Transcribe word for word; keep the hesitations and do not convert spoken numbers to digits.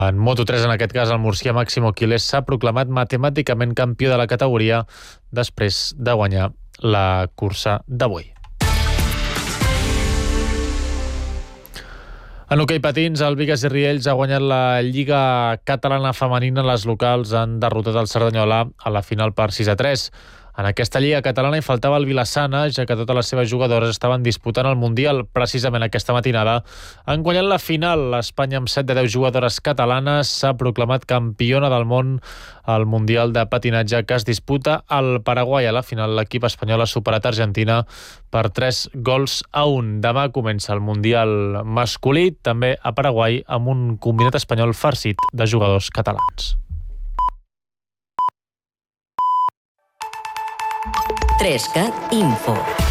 En Moto tres, en aquest cas, el murcià Máximo Quilés s'ha proclamat matemàticament campió de la categoria després de guanyar la cursa d'avui. En hoquei patins, el Bigues i Riells ha guanyat la Lliga Catalana Femenina. Les locals han derrotat el Cerdanyola a la final per sis a tres. En aquesta Lliga Catalana hi faltava el Vilassana, ja que totes les seves jugadores estaven disputant el Mundial. Precisament aquesta matinada han guanyat la final. L'Espanya, amb set de deu jugadores catalanes, s'ha proclamat campiona del món al Mundial de patinatge que es disputa al Paraguai. A la final, l'equip espanyol ha superat Argentina per tres gols a un. Demà comença el Mundial masculí, també a Paraguai, amb un combinat espanyol farcit de jugadors catalans. Trescat Info.